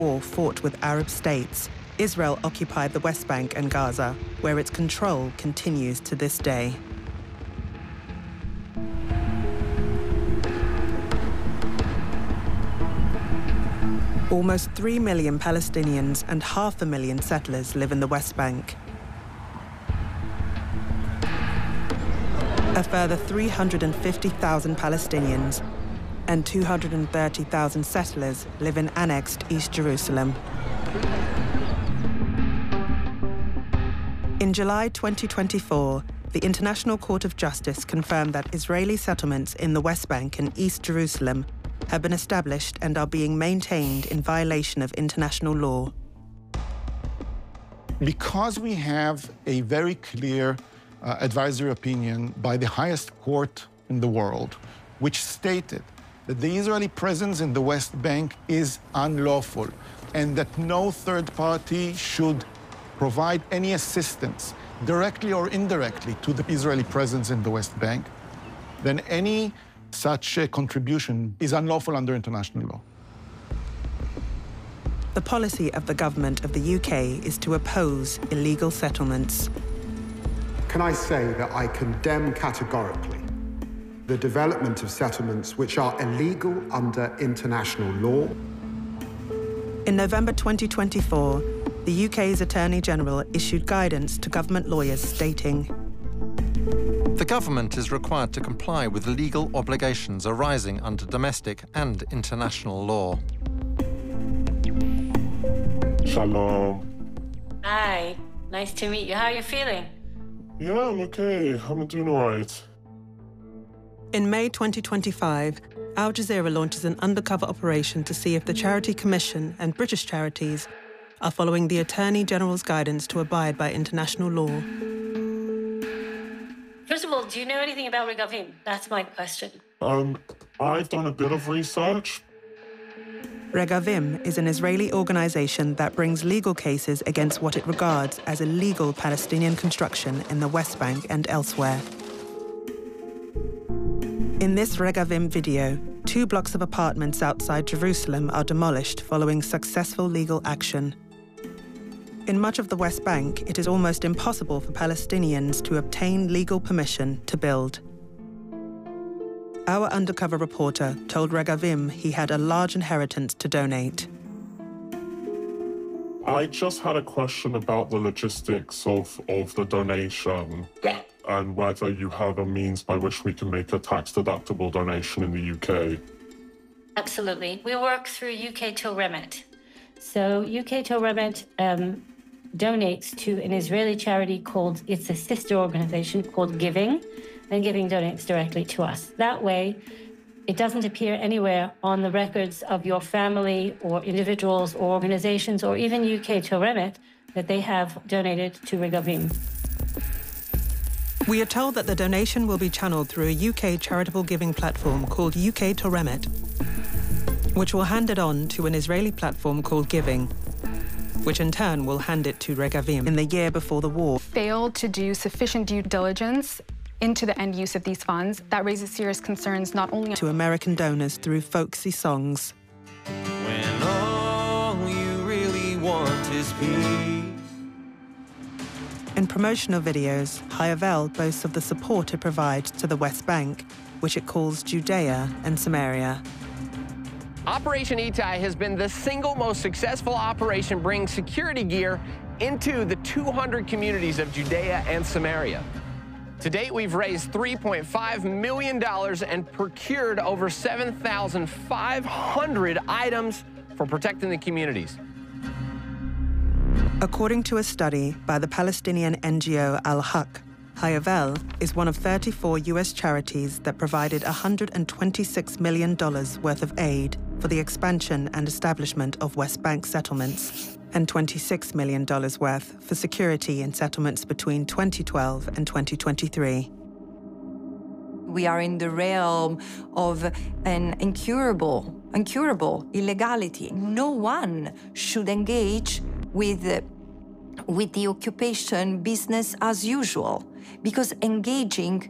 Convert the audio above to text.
war fought with Arab states, Israel occupied the West Bank and Gaza, where its control continues to this day. Almost 3 million Palestinians and 500,000 settlers live in the West Bank. A further 350,000 Palestinians and 230,000 settlers live in annexed East Jerusalem. In July 2024, the International Court of Justice confirmed that Israeli settlements in the West Bank and East Jerusalem have been established and are being maintained in violation of international law. Because we have a very clear advisory opinion by the highest court in the world, which stated that the Israeli presence in the West Bank is unlawful and that no third party should provide any assistance, directly or indirectly, to the Israeli presence in the West Bank, then any such a contribution is unlawful under international law. The policy of the government of the UK is to oppose illegal settlements. Can I say that I condemn categorically the development of settlements which are illegal under international law? In November 2024, the UK's Attorney General issued guidance to government lawyers stating, "The government is required to comply with legal obligations arising under domestic and international law." Shalom. Hi, nice to meet you. How are you feeling? Yeah, I'm okay. I'm doing all right. In May 2025, Al Jazeera launches an undercover operation to see if the Charity Commission and British charities are following the Attorney General's guidance to abide by international law. First of all, do you know anything about Regavim? That's my question. I've done a bit of research. Regavim is an Israeli organization that brings legal cases against what it regards as illegal Palestinian construction in the West Bank and elsewhere. In this Regavim video, 2 blocks of apartments outside Jerusalem are demolished following successful legal action. In much of the West Bank, it is almost impossible for Palestinians to obtain legal permission to build. Our undercover reporter told Regavim he had a large inheritance to donate. I just had a question about the logistics of the donation. Yeah. And whether you have a means by which we can make a tax-deductible donation in the UK. Absolutely. We work through UK Till Remit. So UK Till Remit donates to an Israeli charity called, it's a sister organization called Giving, and Giving donates directly to us. That way, it doesn't appear anywhere on the records of your family or individuals or organizations or even UK Till Remit that they have donated to Regavim. We are told that the donation will be channeled through a UK charitable giving platform called UK Till Remit, which will hand it on to an Israeli platform called Giving, which in turn will hand it to Regavim in the year before the war. Failed to do sufficient due diligence into the end use of these funds. That raises serious concerns not only to American donors through folksy songs. When all you really want is peace. In promotional videos, Hayavel boasts of the support it provides to the West Bank, which it calls Judea and Samaria. Operation Itai has been the single most successful operation bringing security gear into the 200 communities of Judea and Samaria. To date, we've raised $3.5 million and procured over 7,500 items for protecting the communities. According to a study by the Palestinian NGO Al-Haq, Hayavel is one of 34 US charities that provided $126 million worth of aid for the expansion and establishment of West Bank settlements, and $26 million worth for security in settlements between 2012 and 2023. We are in the realm of an incurable illegality. No one should engage with the occupation business as usual, because engaging